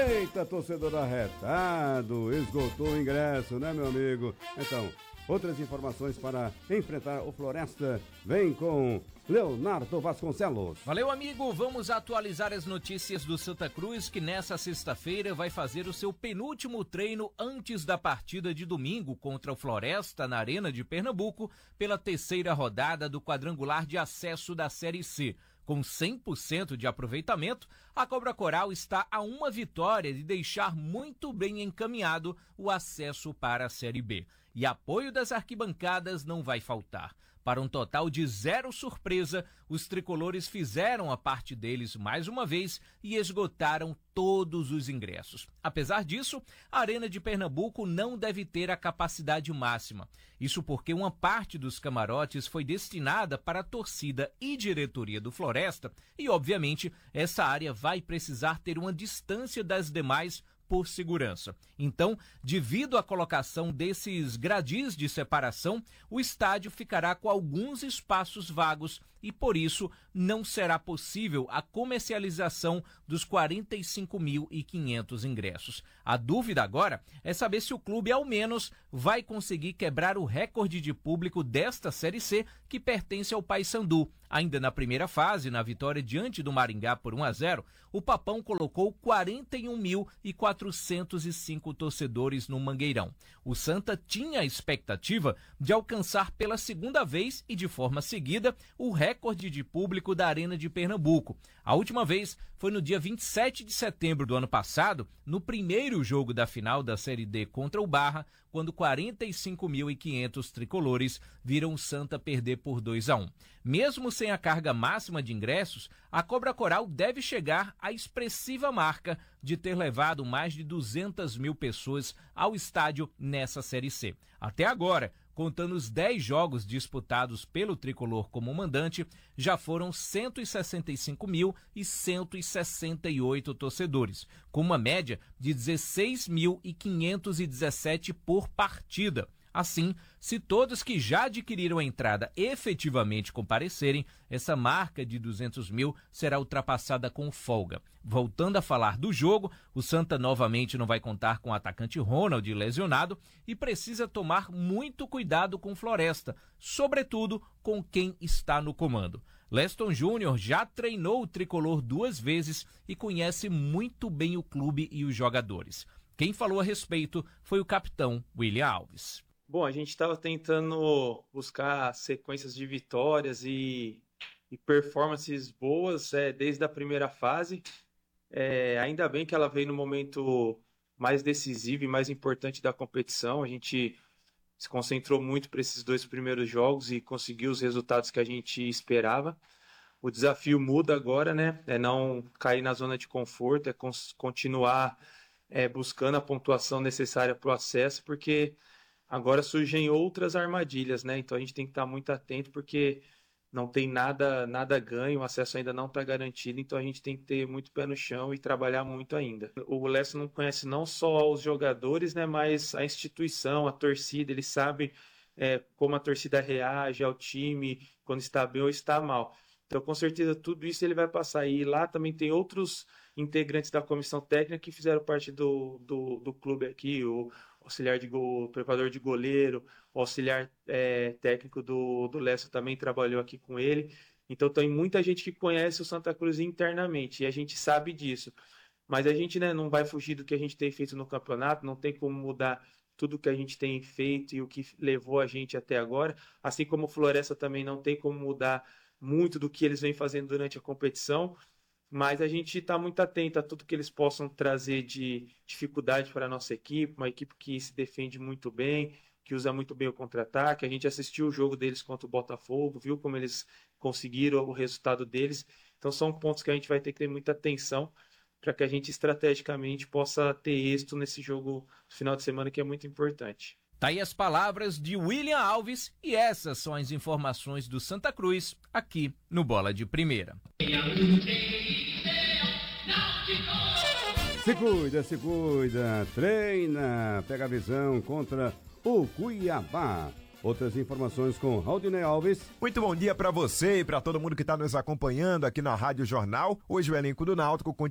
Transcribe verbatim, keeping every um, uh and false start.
Eita, torcedor arretado, esgotou o ingresso, né, meu amigo? Então, outras informações para enfrentar o Floresta, vem com Leonardo Vasconcelos. Valeu, amigo. Vamos atualizar as notícias do Santa Cruz, que nessa sexta-feira vai fazer o seu penúltimo treino antes da partida de domingo contra o Floresta na Arena de Pernambuco pela terceira rodada do quadrangular de acesso da Série C. Com cem por cento de aproveitamento, a Cobra Coral está a uma vitória de deixar muito bem encaminhado o acesso para a Série B. E apoio das arquibancadas não vai faltar. Para um total de zero surpresa, os tricolores fizeram a parte deles mais uma vez e esgotaram todos os ingressos. Apesar disso, a Arena de Pernambuco não deve ter a capacidade máxima. Isso porque uma parte dos camarotes foi destinada para a torcida e diretoria do Floresta e, obviamente, essa área vai precisar ter uma distância das demais por segurança. Então, devido à colocação desses gradis de separação, o estádio ficará com alguns espaços vagos e, por isso, não será possível a comercialização dos quarenta e cinco mil e quinhentos ingressos. A dúvida agora é saber se o clube, ao menos, vai conseguir quebrar o recorde de público desta Série C, que pertence ao Paysandu. Ainda na primeira fase, na vitória diante do Maringá por um a zero, o Papão colocou quarenta e um mil e quatrocentos e cinco torcedores no Mangueirão. O Santa tinha a expectativa de alcançar pela segunda vez e de forma seguida o recorde de público da Arena de Pernambuco. A última vez foi no dia vinte e sete de setembro do ano passado, no primeiro jogo da final da Série D contra o Barra, quando quarenta e cinco mil e quinhentos tricolores viram o Santa perder por dois a um. Mesmo sem a carga máxima de ingressos, a Cobra Coral deve chegar à expressiva marca de ter levado mais de duzentas mil pessoas ao estádio nessa Série C. Até agora, contando os dez jogos disputados pelo tricolor como mandante, já foram cento e sessenta e cinco mil e cento e sessenta e oito torcedores, com uma média de dezesseis mil quinhentos e dezessete por partida. Assim, se todos que já adquiriram a entrada efetivamente comparecerem, essa marca de duzentos mil será ultrapassada com folga. Voltando a falar do jogo, o Santa novamente não vai contar com o atacante Ronald lesionado e precisa tomar muito cuidado com Floresta, sobretudo com quem está no comando. Leston Júnior já treinou o tricolor duas vezes e conhece muito bem o clube e os jogadores. Quem falou a respeito foi o capitão William Alves. Bom, a gente estava tentando buscar sequências de vitórias e, e performances boas é, desde a primeira fase. É, ainda bem que ela veio no momento mais decisivo e mais importante da competição. A gente se concentrou muito para esses dois primeiros jogos e conseguiu os resultados que a gente esperava. O desafio muda agora, né? É não cair na zona de conforto, é continuar é, buscando a pontuação necessária para o acesso, porque agora surgem outras armadilhas, né? Então a gente tem que estar muito atento, porque não tem nada, nada ganho, o acesso ainda não está garantido, então a gente tem que ter muito pé no chão e trabalhar muito ainda. O Lécio não conhece não só os jogadores, né, mas a instituição, a torcida, ele sabe é, como a torcida reage ao time, quando está bem ou está mal. Então, com certeza, tudo isso ele vai passar. E lá também tem outros integrantes da comissão técnica que fizeram parte do, do, do clube aqui, o auxiliar de gol, o preparador de goleiro, o auxiliar é, técnico do, do Lécio também trabalhou aqui com ele. Então tem muita gente que conhece o Santa Cruz internamente e a gente sabe disso. Mas a gente, né, não vai fugir do que a gente tem feito no campeonato, não tem como mudar tudo que a gente tem feito e o que levou a gente até agora. Assim como o Floresta também não tem como mudar muito do que eles vêm fazendo durante a competição. Mas a gente está muito atento a tudo que eles possam trazer de dificuldade para a nossa equipe, uma equipe que se defende muito bem, que usa muito bem o contra-ataque. A gente assistiu o jogo deles contra o Botafogo, viu como eles conseguiram o resultado deles. Então são pontos que a gente vai ter que ter muita atenção para que a gente estrategicamente possa ter êxito nesse jogo no final de semana, que é muito importante. Tá aí as palavras de William Alves e essas são as informações do Santa Cruz aqui no Bola de Primeira. Se cuida, se cuida, treina, pega a visão contra o Cuiabá. Outras informações com Raudinei Alves. Muito bom dia para você e para todo mundo que está nos acompanhando aqui na Rádio Jornal. Hoje o elenco do Náutico